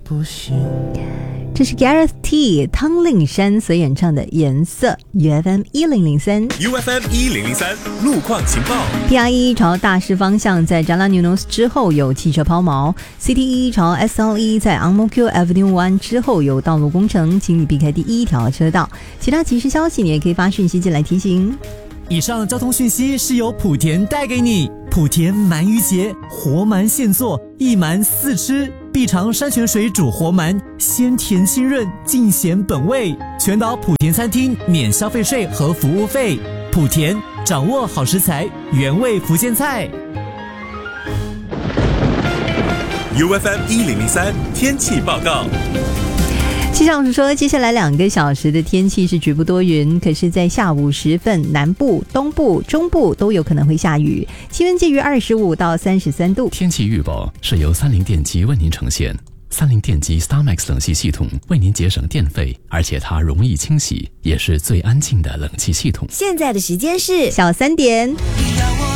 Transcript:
不行。 这是 Gareth T 汤令山所演唱的《颜色》。UFM 1003 UFM 1003路况情报。 PR1 朝大势方向在 Jalan Eunos 之后有汽车抛锚， CT1 朝 SL1 在 Ang Mo Kio Avenue 1之后有道路工程，请你避开第一条车道。其他即时消息你也可以发讯息进来提醒。 以上交通讯息是由莆田带给你。莆田鳗鱼节，活鳗现做，一鳗四吃，必尝山泉水煮活鳗，鲜甜清润，尽显本味。全岛莆田餐厅免消费税和服务费。莆田，掌握好食材，原味福建菜。 UFM 1003天气报告。 气象署说，接下来2个小时的天气是局部多云，可是在下午时分，南部、东部、中部都有可能会下雨，气温介于25到33度。 天气预报是由三菱电机为您呈现。三菱电机 StarMax 冷气系统为您节省电费，而且它容易清洗，也是最安静的冷气系统。 现在的时间是小3点。